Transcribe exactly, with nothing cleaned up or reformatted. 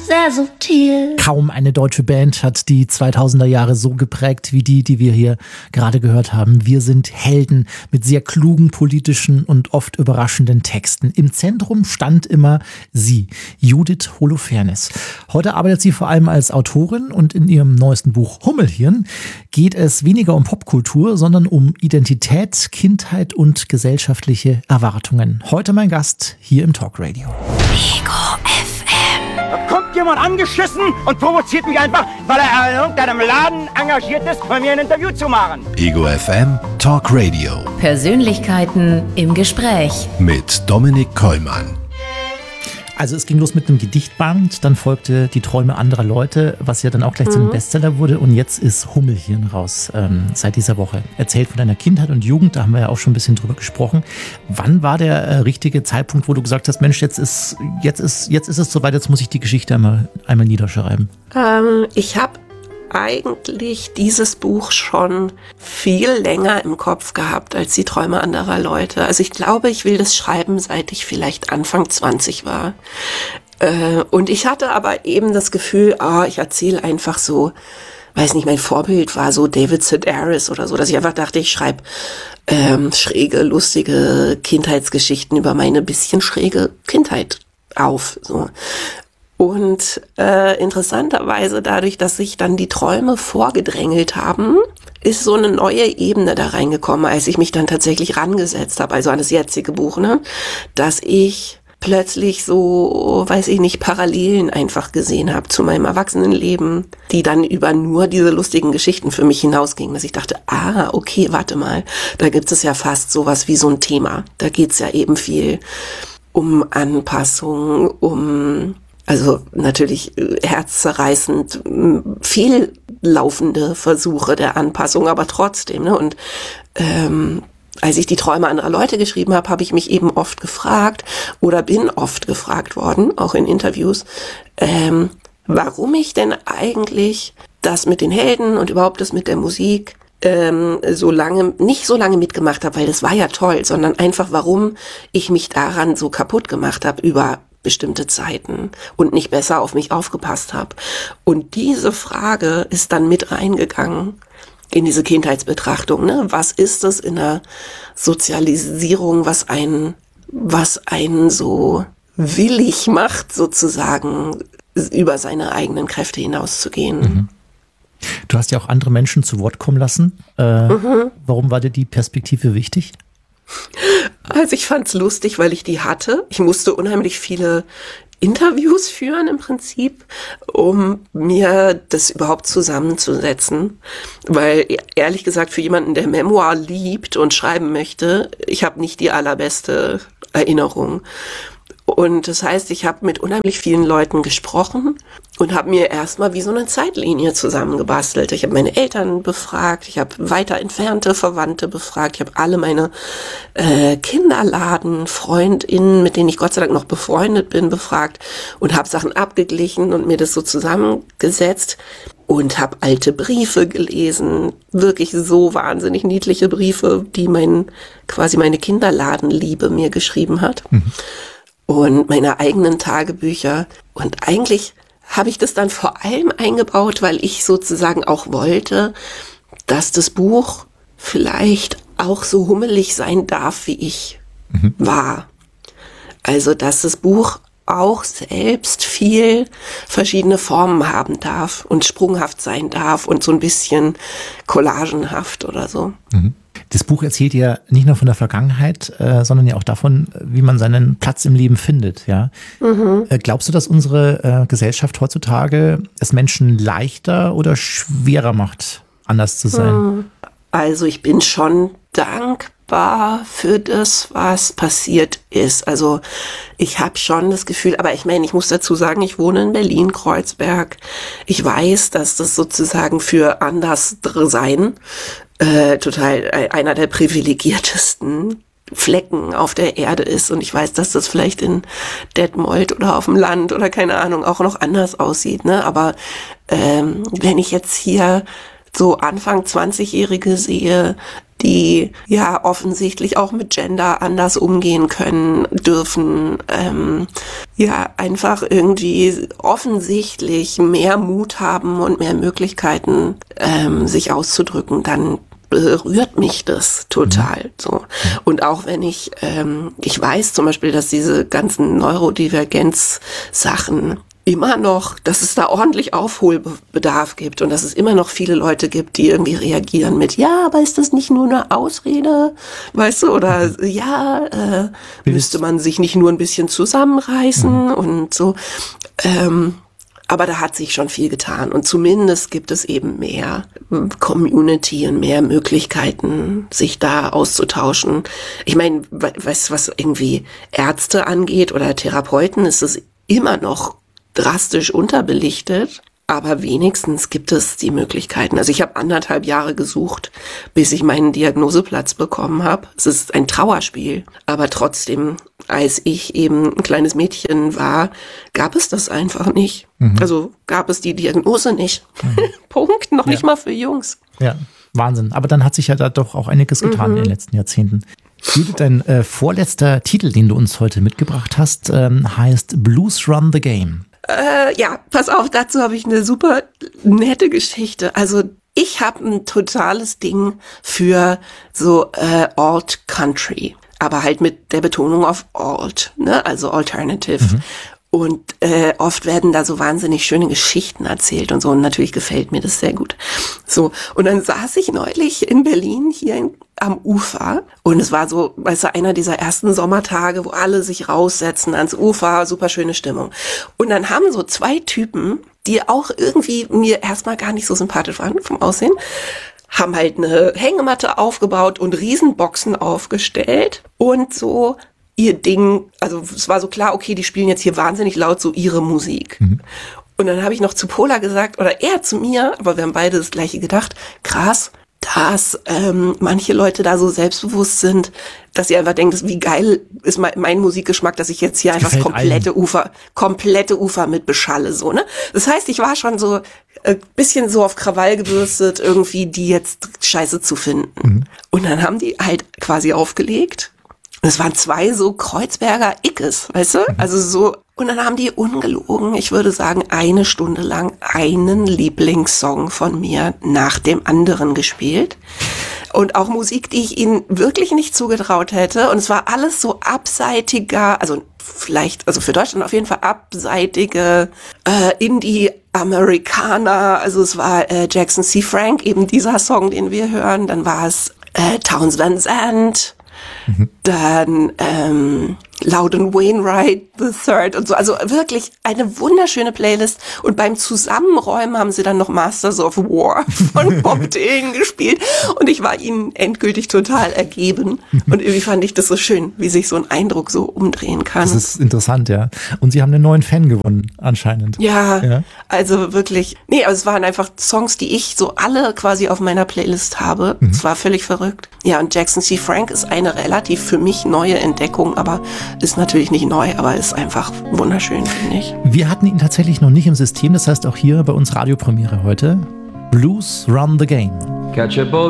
sehr subtil. Kaum eine deutsche Band hat die zweitausender Jahre so geprägt wie die, die wir hier gerade gehört haben. Wir sind Helden mit sehr klugen politischen und oft überraschenden Texten. Im Zentrum stand immer sie, Judith Holofernes. Heute arbeitet sie vor allem als Autorin und in ihrem neuesten Buch Hummelhirn geht es weniger um Popkultur, sondern um Identität, Kindheit und gesellschaftliche Erwartungen. Heute mein Gast hier im Talkradio. Ego F M. Da kommt jemand angeschissen und provoziert mich einfach, weil er in irgendeinem Laden engagiert ist, bei mir ein Interview zu machen. Ego F M Talkradio. Persönlichkeiten im Gespräch. Mit Dominik Kollmann. Also es ging los mit einem Gedichtband, dann folgte Die Träume anderer Leute, was ja dann auch gleich mhm. zu einem Bestseller wurde, und jetzt ist Hummelhirn raus, ähm, seit dieser Woche. Erzählt von deiner Kindheit und Jugend, da haben wir ja auch schon ein bisschen drüber gesprochen. Wann war der äh, richtige Zeitpunkt, wo du gesagt hast, Mensch, jetzt ist, jetzt ist, jetzt ist es soweit, jetzt muss ich die Geschichte einmal, einmal niederschreiben? Ähm, ich habe eigentlich dieses Buch schon viel länger im Kopf gehabt als Die Träume anderer Leute. Also ich glaube, ich will das schreiben, seit ich vielleicht Anfang zwanzig war. Äh, und ich hatte aber eben das Gefühl, ah, ich erzähle einfach so, weiß nicht, mein Vorbild war so David Sedaris oder so, dass ich einfach dachte, ich schreibe ähm, schräge, lustige Kindheitsgeschichten über meine bisschen schräge Kindheit auf, so. Und äh, interessanterweise, dadurch, dass sich dann die Träume vorgedrängelt haben, ist so eine neue Ebene da reingekommen, als ich mich dann tatsächlich rangesetzt habe, also an das jetzige Buch, ne, dass ich plötzlich so, weiß ich nicht, Parallelen einfach gesehen habe zu meinem Erwachsenenleben, die dann über nur diese lustigen Geschichten für mich hinausgingen, dass ich dachte, ah, okay, warte mal, da gibt es ja fast sowas wie so ein Thema. Da geht's ja eben viel um Anpassung, um... Also natürlich herzzerreißend viel laufende Versuche der Anpassung, aber trotzdem. Ne? Und ähm, als ich die Träume anderer Leute geschrieben habe, habe ich mich eben oft gefragt oder bin oft gefragt worden, auch in Interviews, ähm, warum ich denn eigentlich das mit den Helden und überhaupt das mit der Musik ähm, so lange, nicht so lange mitgemacht habe, weil das war ja toll, sondern einfach, warum ich mich daran so kaputt gemacht habe über bestimmte Zeiten und nicht besser auf mich aufgepasst habe. Und diese Frage ist dann mit reingegangen in diese Kindheitsbetrachtung. Ne? Was ist es in der Sozialisierung, was einen, was einen so willig macht, sozusagen über seine eigenen Kräfte hinauszugehen? Mhm. Du hast ja auch andere Menschen zu Wort kommen lassen. Äh, mhm. Warum war dir die Perspektive wichtig? Also ich fand's lustig, weil ich die hatte. Ich musste unheimlich viele Interviews führen im Prinzip, um mir das überhaupt zusammenzusetzen. Weil ehrlich gesagt, für jemanden, der Memoir liebt und schreiben möchte, ich habe nicht die allerbeste Erinnerung. Und das heißt, ich habe mit unheimlich vielen Leuten gesprochen und habe mir erstmal wie so eine Zeitlinie zusammengebastelt. Ich habe meine Eltern befragt, ich habe weiter entfernte Verwandte befragt, ich habe alle meine äh, Kinderladen, FreundInnen, mit denen ich Gott sei Dank noch befreundet bin, befragt und habe Sachen abgeglichen und mir das so zusammengesetzt. Und habe alte Briefe gelesen, wirklich so wahnsinnig niedliche Briefe, die mein quasi meine Kinderladenliebe mir geschrieben hat. Mhm. Und meine eigenen Tagebücher. Und eigentlich habe ich das dann vor allem eingebaut, weil ich sozusagen auch wollte, dass das Buch vielleicht auch so hummelig sein darf, wie ich mhm. war. Also, dass das Buch auch selbst viel verschiedene Formen haben darf und sprunghaft sein darf und so ein bisschen collagenhaft oder so. Mhm. Das Buch erzählt ja nicht nur von der Vergangenheit, äh, sondern ja auch davon, wie man seinen Platz im Leben findet. Ja? Mhm. Äh, glaubst du, dass unsere äh, Gesellschaft heutzutage es Menschen leichter oder schwerer macht, anders zu sein? Also ich bin schon dankbar für das, was passiert ist. Also ich habe schon das Gefühl, aber ich meine, ich muss dazu sagen, ich wohne in Berlin-Kreuzberg. Ich weiß, dass das sozusagen für Anderssein Äh, total einer der privilegiertesten Flecken auf der Erde ist. Und ich weiß, dass das vielleicht in Detmold oder auf dem Land oder keine Ahnung auch noch anders aussieht. Ne? Aber ähm, wenn ich jetzt hier so Anfang zwanzigjährige sehe, die ja offensichtlich auch mit Gender anders umgehen können, dürfen, ähm, ja einfach irgendwie offensichtlich mehr Mut haben und mehr Möglichkeiten, ähm, sich auszudrücken, dann berührt mich das total. So. Und auch wenn ich, ähm, ich weiß zum Beispiel, dass diese ganzen Neurodivergenz-Sachen immer noch, dass es da ordentlich Aufholbedarf gibt und dass es immer noch viele Leute gibt, die irgendwie reagieren mit, ja, aber ist das nicht nur eine Ausrede, weißt du, oder ja, äh, müsste man sich nicht nur ein bisschen zusammenreißen mhm. und so. Ähm, aber da hat sich schon viel getan und zumindest gibt es eben mehr Community und mehr Möglichkeiten, sich da auszutauschen. Ich meine, weißt du, was irgendwie Ärzte angeht oder Therapeuten, ist es immer noch drastisch unterbelichtet, aber wenigstens gibt es die Möglichkeiten. Also ich habe anderthalb Jahre gesucht, bis ich meinen Diagnoseplatz bekommen habe. Es ist ein Trauerspiel, aber trotzdem, als ich eben ein kleines Mädchen war, gab es das einfach nicht. Mhm. Also gab es die Diagnose nicht. Mhm. Punkt, noch ja. nicht mal für Jungs. Ja, Wahnsinn. Aber dann hat sich ja da doch auch einiges getan mhm. in den letzten Jahrzehnten. Judith, dein äh, vorletzter Titel, den du uns heute mitgebracht hast, ähm, heißt Blues Run the Game. Äh, ja, pass auf, dazu habe ich eine super nette Geschichte. Also ich habe ein totales Ding für so äh, Alt Country, aber halt mit der Betonung auf Alt, ne? Also Alternative. Mhm. Und äh, oft werden da so wahnsinnig schöne Geschichten erzählt und so. Und natürlich gefällt mir das sehr gut. So, und dann saß ich neulich in Berlin hier in, am Ufer. Und es war so, weißt du, einer dieser ersten Sommertage, wo alle sich raussetzen ans Ufer, super schöne Stimmung. Und dann haben so zwei Typen, die auch irgendwie mir erstmal gar nicht so sympathisch waren vom Aussehen, haben halt eine Hängematte aufgebaut und Riesenboxen aufgestellt und so ihr Ding, also es war so klar, okay, die spielen jetzt hier wahnsinnig laut so ihre Musik. Mhm. Und dann habe ich noch zu Pola gesagt, oder er zu mir, aber wir haben beide das Gleiche gedacht, krass, dass ähm, manche Leute da so selbstbewusst sind, dass sie einfach denken, wie geil ist mein, mein Musikgeschmack, dass ich jetzt hier einfach das komplette allen. Ufer, komplette Ufer mit beschalle, so, ne? Das heißt, ich war schon so ein bisschen so auf Krawall gebürstet, irgendwie die jetzt scheiße zu finden. Mhm. Und dann haben die halt quasi aufgelegt. Es waren zwei so Kreuzberger Ickes, weißt du? Also so, und dann haben die ungelogen, ich würde sagen, eine Stunde lang einen Lieblingssong von mir nach dem anderen gespielt. Und auch Musik, die ich ihnen wirklich nicht zugetraut hätte. Und es war alles so abseitiger, also vielleicht, also für Deutschland auf jeden Fall abseitige äh, Indie-Amerikaner. Also es war äh, Jackson C. Frank, eben dieser Song, den wir hören. Dann war es äh, Townes Van Zandt. Mhm. Dann ähm, Loudon Wainwright the Third und so. Also wirklich eine wunderschöne Playlist. Und beim Zusammenräumen haben sie dann noch Masters of War von Bob Dylan gespielt. Und ich war ihnen endgültig total ergeben. Und irgendwie fand ich das so schön, wie sich so ein Eindruck so umdrehen kann. Das ist interessant, ja. Und sie haben einen neuen Fan gewonnen, anscheinend. Ja, ja. Also wirklich. Nee, aber es waren einfach Songs, die ich so alle quasi auf meiner Playlist habe. Es mhm. war völlig verrückt. Ja, und Jackson C. Frank ist eine relativ für mich neue Entdeckung, aber ist natürlich nicht neu, aber ist einfach wunderschön, finde ich. Wir hatten ihn tatsächlich noch nicht im System, das heißt auch hier bei uns Radiopremiere heute. Blues Run the Game. Catch a boat.